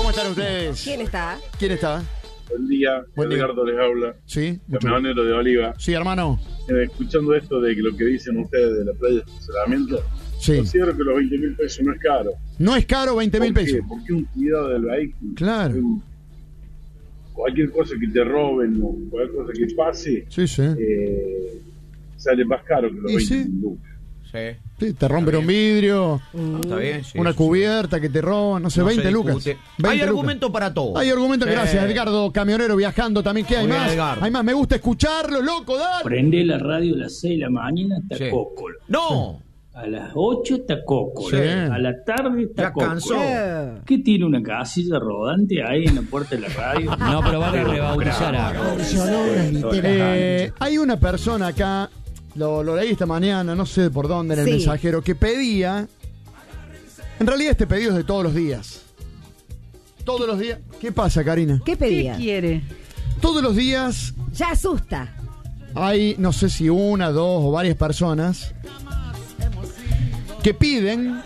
¿Cómo están ustedes? ¿Quién está? ¿Quién está? Buen día, Edgardo les habla. Sí, camionero de Oliva. Sí, hermano. Escuchando esto de que lo que dicen ustedes de la playa de estacionamiento, sí. Considero que los 20.000 pesos no es caro. No es caro 20.000 pesos. Porque un cuidado del vehículo. Claro. Cualquier cosa que te roben o cualquier cosa que pase, sí. Sale más caro que los 20.000 sí. lucas. Sí, te rompen un vidrio, está bien, sí, una cubierta que te roban, no sé, 20 lucas. 20 hay argumento lucas. Para todo. Hay argumento, gracias, Edgardo, camionero viajando también. ¿Qué hay muy más? Bien, hay más, me gusta escucharlo, loco, dale. Prende la radio a las 6 de la mañana, está Cócolo. ¡No! A las 8 está Cócolo. Sí. A la tarde está ya Cócolo. Cansó. ¿Qué tiene una casilla rodante ahí en la puerta de la radio? No, pero van a rebautizar a... Hay una persona acá, lo leí esta mañana, no sé por dónde, en el mensajero, que pedía. En realidad este pedido es de todos los días. Todos los días. ¿Qué pasa, Karina? ¿Qué pedía? ¿Qué quiere? Todos los días Ya asusta. hay, no sé si una, dos o varias personas que piden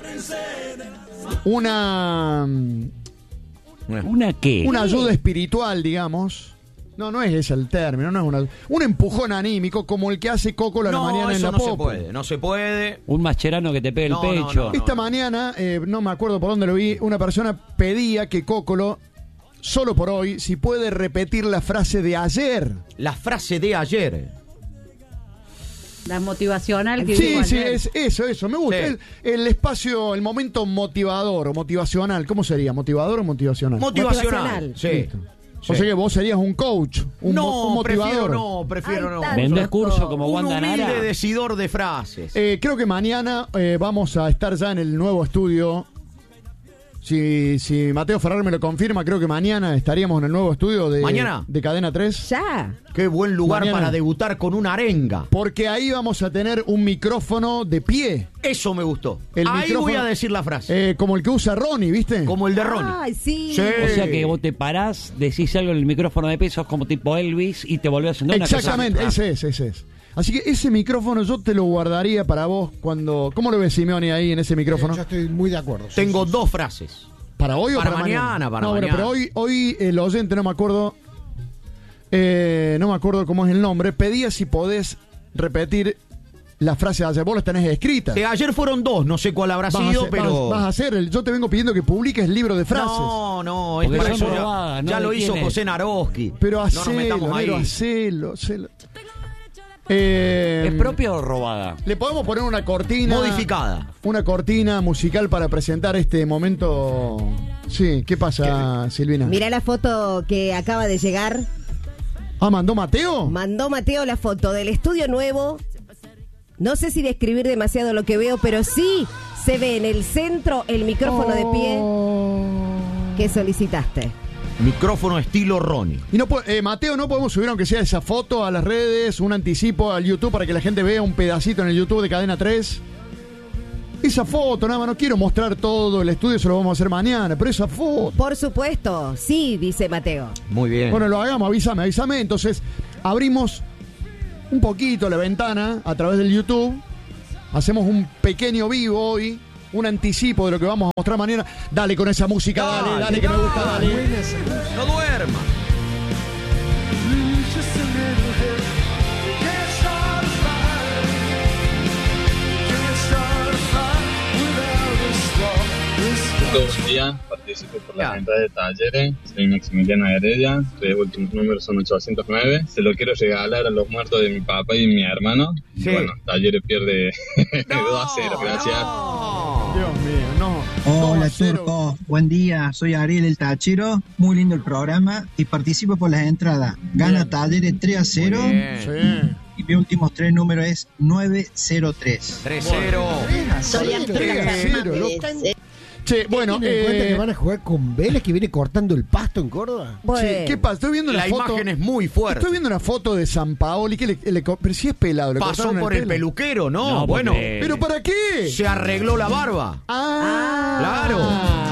una qué? Una ayuda espiritual, digamos. No es ese el término, no es un empujón anímico como el que hace Cócolo a la mañana en la Popo. No se puede. Un mascherano que te pegue el pecho. Esta mañana, no me acuerdo por dónde lo vi, una persona pedía que Cócolo, solo por hoy, si puede repetir la frase de ayer. La frase de ayer. La motivacional que Sí, es eso, me gusta. Sí. El espacio, el momento motivador o motivacional. ¿Cómo sería? ¿Motivador o motivacional? Motivacional. Sí. Listo. O sea que vos serías un coach, un motivador. Prefiero no. ¿Vendés curso como Wanda Nara? Un humilde decidor de frases. Creo que mañana vamos a estar ya en el nuevo estudio. Si Mateo Ferrer me lo confirma, creo que mañana estaríamos en el nuevo estudio de Cadena 3. Ya. Qué buen lugar mañana, para debutar con una arenga. Porque ahí vamos a tener un micrófono de pie. Eso me gustó. El ahí micrófono, voy a decir la frase. Como el que usa Ronnie, ¿viste? Como el de Ronnie. Ay, sí. O sea que vos te parás, decís algo en el micrófono de pesos como tipo Elvis y te volvés haciendo una cosa. Exactamente, ese es. Así que ese micrófono yo te lo guardaría para vos cuando... ¿Cómo lo ves, Simeone, ahí en ese micrófono? Yo estoy muy de acuerdo. Tengo dos frases. ¿Para hoy o para mañana? Para mañana. mañana. Pero hoy el oyente, no me acuerdo cómo es el nombre, pedía si podés repetir la frase de ayer. Vos las tenés escritas. Ayer fueron dos, no sé cuál habrá sido, pero... Vas a hacer, yo te vengo pidiendo que publiques el libro de frases. No, es para eso ya lo hizo José Naroski. Pero no nos metamos ahí. Hacelo. ¿Es propia o robada? Le podemos poner una cortina modificada. Una cortina musical para presentar este momento. Sí, ¿qué pasa, Silvina? Mirá la foto que acaba de llegar. ¿Mandó Mateo? Mandó Mateo la foto del estudio nuevo. No sé si describir demasiado lo que veo, pero sí se ve en el centro el micrófono de pie que solicitaste. Micrófono estilo Ronnie. Y Mateo, ¿no podemos subir aunque sea esa foto a las redes, un anticipo al YouTube para que la gente vea un pedacito en el YouTube de Cadena 3? Esa foto, nada más, no quiero mostrar todo el estudio, eso lo vamos a hacer mañana, pero esa foto. Por supuesto, sí, dice Mateo. Muy bien. Bueno, lo hagamos, avísame. Entonces, abrimos un poquito la ventana a través del YouTube, hacemos un pequeño vivo hoy, un anticipo de lo que vamos a mostrar mañana. Dale con esa música, dale que me gusta, dale. No duerma. Buen día, participo por las entradas de talleres. Soy Maximiliano Heredia, los últimos números son 809. Se lo quiero regalar a los muertos de mi papá y mi hermano. Sí. Bueno, Talleres pierde 2-0, gracias. Dios mío, no. Hola Turco, buen día, soy Ariel el Tachero, muy lindo el programa y participo por las entradas. Gana Talleres 3-0 Sí. y mi últimos tres números es 903. 3-0. Soy Che, bueno, ¿Tienen en cuenta que van a jugar con Vélez que viene cortando el pasto en Córdoba? Che, ¿qué pasa? Estoy viendo La foto. imagen es muy fuerte. Estoy viendo una foto de San Paoli que pero si es pelado, le Pasó cortaron por el pelo. peluquero, ¿no? No, Bueno, porque- ¿Pero para qué? se arregló la barba. Claro.